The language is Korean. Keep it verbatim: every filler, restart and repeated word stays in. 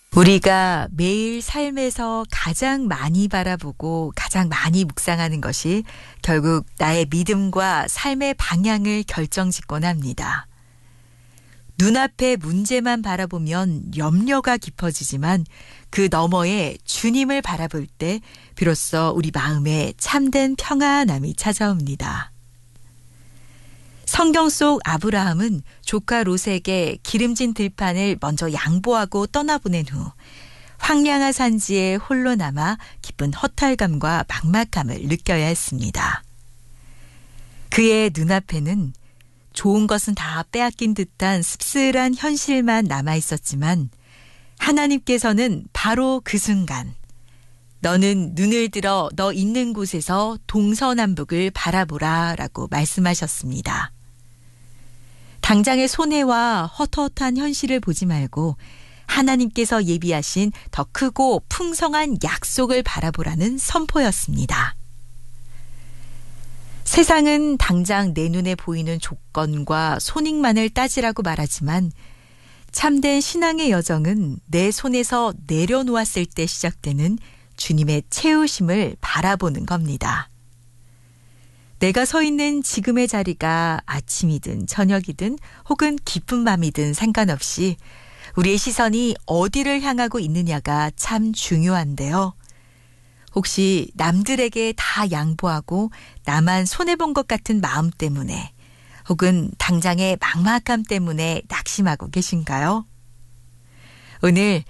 우리가 매일 삶에서 가장 많이 바라보고 가장 많이 묵상하는 것이 결국 나의 믿음과 삶의 방향을 결정짓곤 합니다. 눈앞의 문제만 바라보면 염려가 깊어지지만 그 너머에 주님을 바라볼 때 비로소 우리 마음에 참된 평안함이 찾아옵니다. 성경 속 아브라함은 조카 롯에게 기름진 들판을 먼저 양보하고 떠나보낸 후 황량한 산지에 홀로 남아 깊은 허탈감과 막막함을 느껴야 했습니다. 그의 눈앞에는 좋은 것은 다 빼앗긴 듯한 씁쓸한 현실만 남아있었지만 하나님께서는 바로 그 순간 너는 눈을 들어 너 있는 곳에서 동서남북을 바라보라 라고 말씀하셨습니다. 당장의 손해와 헛헛한 현실을 보지 말고 하나님께서 예비하신 더 크고 풍성한 약속을 바라보라는 선포였습니다. 세상은 당장 내 눈에 보이는 조건과 손익만을 따지라고 말하지만 참된 신앙의 여정은 내 손에서 내려놓았을 때 시작되는 주님의 채우심을 바라보는 겁니다. 내가 서 있는 지금의 자리가 아침이든 저녁이든 혹은 깊은 밤이든 상관없이 우리의 시선이 어디를 향하고 있느냐가 참 중요한데요. 혹시 남들에게 다 양보하고 나만 손해본 것 같은 마음 때문에 혹은 당장의 막막함 때문에 낙심하고 계신가요? 오늘